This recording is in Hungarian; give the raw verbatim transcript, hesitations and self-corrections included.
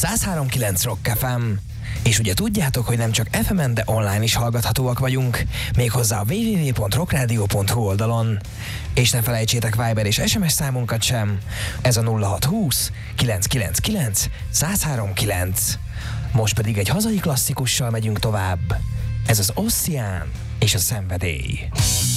száz három kilenc Rock ef em. És ugye tudjátok, hogy nem csak ef emen, de online is hallgathatóak vagyunk, méghozzá a double-u double-u double-u pont rockradio pont hu oldalon. És ne felejtsétek Viber és es em es számunkat sem. Ez a nulla hat húsz kilenc kilenc kilenc száz három kilenc. Most pedig egy hazai klasszikussal megyünk tovább. Ez az Ossian és a Szenvedély.